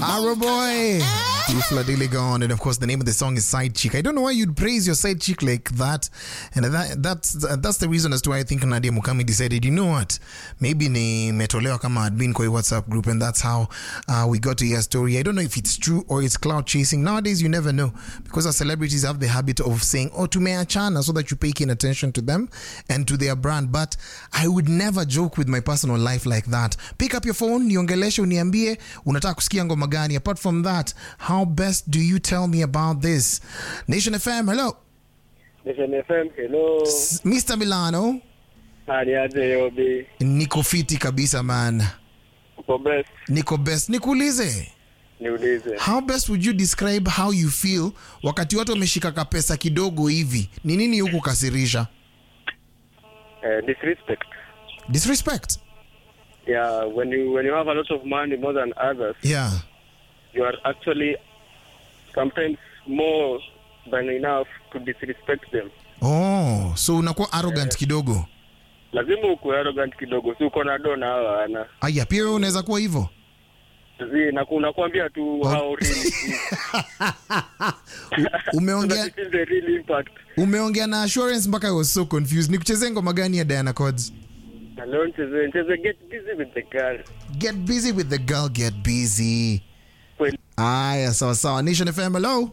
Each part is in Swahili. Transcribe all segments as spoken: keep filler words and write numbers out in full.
Arrow Boy. Tifla Diligon, and of course the name of the song is Side Chick. I don't know why you'd praise your side chick like that, and that, that's that's the reason as to why I think Nadia Mukami decided, you know what, maybe ni metolewa kama admin kwa WhatsApp group, and that's how uh, we got to hear story. I don't know if it's true or it's cloud chasing. Nowadays you never know, because our celebrities have the habit of saying, oh, tumeachana, so that you pay keen attention to them and to their brand. But I would never joke with my personal life like that. Pick up your phone, niongeleshe, uniambie unataka kusikia ngoma gani. Apart from that, how best do you tell me about this? Nation F M, hello. Nation F M, hello. S- Mister Milano. Hali aje yobi? Niko fiti kabisa man. Uko best? Niko best. Nikuulize. Niulize. How best would you describe how you feel wakati watu wameshika kapesa kidogo hivi? Ni nini huku kasirisha? Uh, disrespect. Disrespect? Yeah, when you when you have a lot of money more than others, Yeah. you are actually sometimes more than enough to disrespect them. Oh, so unakuwa arrogant uh, kidogo. Lazima ukuwe arrogant kidogo, si uko na dona hawa ana. Aya, pia wewe unaweza kuwa hivyo? Zi, na kunakwambia tu oh. How really Umeongea the real impact. Umeongea na assurance mpaka I was so confused. Nikuchezee ngoma gani ya Diana Codes? Hello, ncheze, ncheze get busy with the girl. Get busy with the girl, get busy. Well, Aya, sawa sawa. Nation F M, hello.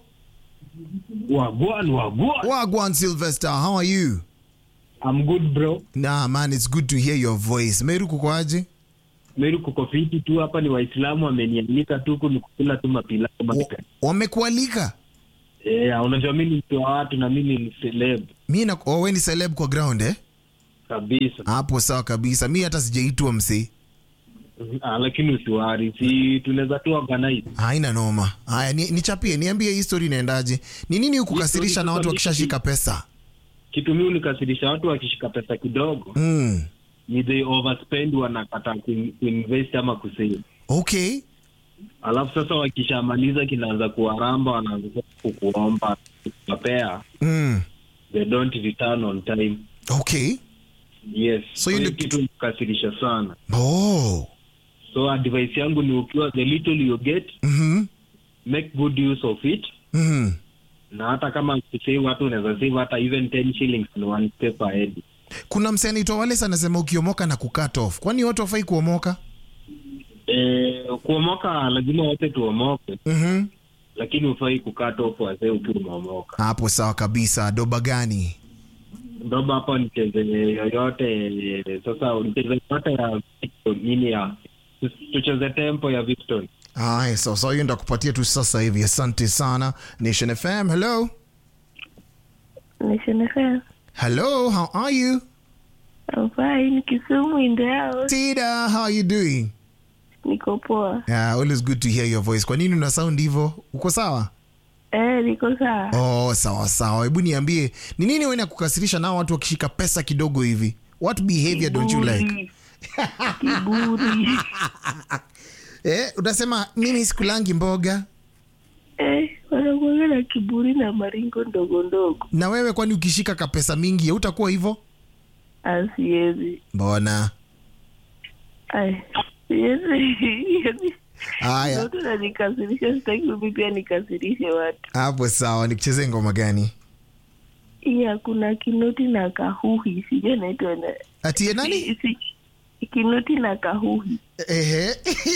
Wagwan, wagwan. Wagwan Sylvester, how are you? I'm good, bro. Nah, man, it's good to hear your voice. Meru kukoaje? Meru kuko fiti tu, hapa ni Waislamu wamenialika tu kunikula tu mapila matika. Wamekualika? Eh, unajua mimi ni mtu wa watu na mimi ni celeb. Mimi na oh, wewe ni celeb kwa ground eh? Kabisa. Hapo sawa kabisa. Mimi hata sijaitwa msee. Ah, lakini usiwari, si tunaweza tu organize. Haina noma. Haya, ni, nichapie, niambie hii story inaendaje. Ni nini ukukasirisha na watu wakishashika pesa? Kitu mimi unikasirisha watu wakishika pesa kidogo. Mm. Ni they overspend, wanakata kuinvest ama kusave. Okay. Alafu sasa wakishamaliza kinaanza kuwaramba, wanaanza kukuomba kupea. Mm. They don't return on time. Okay. Yes. So you look kitu kukasirisha sana. Oh. So advice yangu ni ukiwa the little you get, Mhm. make good use of it. Mhm. Na hata kama kusave watu unaweza save hata even ten shillings in one step ahead. Kuna msanii anaitwa Wales anasema ukiomoka na kucut off. Kwani watu wafai kuomoka? Eh, kuomoka lazima wote tuomoke. Mhm. Lakini ufai kucut off wazee ukiwa umeomoka. Hapo sawa kabisa. Doba gani? Ndoba hapa nicheze yoyote, sasa nicheze yote ya nini ya tucheze tempo ya Victor. Aye, so so hiyo ndakupatia tu sasa hivi. Asante sana. Nation F M, hello. Nation F M. Hello, how are you? I'm fine. Kisumu in the house. Tida, how are you doing? Niko poa. Yeah, always good to hear your voice. Kwa nini una sound hivyo? Uko sawa? Eh, niko sawa. Oh, sawa sawa. Hebu niambie, ni nini wewe inakukasirisha nao watu wakishika pesa kidogo hivi? What behavior don't you like? Kiburi. Eh, unasema mimi sikulangi mboga. Eh, wanakuanga na kiburi na maringo ndogo ndogo. Na wewe kwani ukishika kapesa mingi utakuwa hivyo? Asiezi. Mbona? Ai, siezi. Haya. Watu nanikasirisha, sitaki mimi pia nikasirishe watu. Hapo sawa, nikuchezee ngoma gani? Iya, kuna Kinoti na Kahuhi. Sijui naitwa na... Ati nani? Si, si, Kinoti na Kahuhi. Ehe.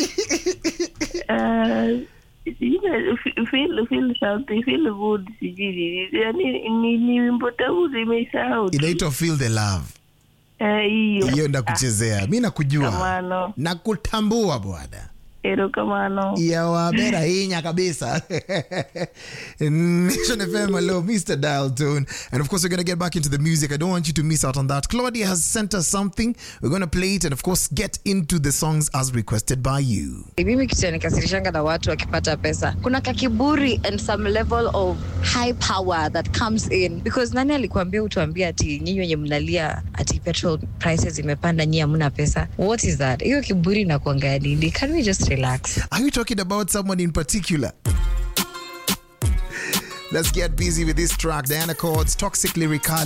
Uh, feel feel something, feel good, sijui. Yani ni ni wimbo tamu zimeisahau. Inaitwa Feel the Love. Eh, hiyo. Hiyo ndakujezea. Mimi nakujua. Kamano. Nakutambua bwana. Ero kamano. Ya wabera hinya kabisa. Nation F M, hello, Mister Dial Tone. And of course, we're going to get back into the music. I don't want you to miss out on that. Claudia has sent us something. We're going to play it and of course, get into the songs as requested by you. Mimi kitu nikasirishanga na watu wakipata pesa. Kuna kakiburi and some level of high power that comes in. Because nani alikuambia utuambia ati nyinyi wenye mnalia ati petrol prices imepanda nyinyi hamna pesa? What is that? Hiyo kiburi na kuangalia nini? Can we just relax? Are you talking about someone in particular? Let's get busy with this track. Diana Codes, Toxic Lyrical.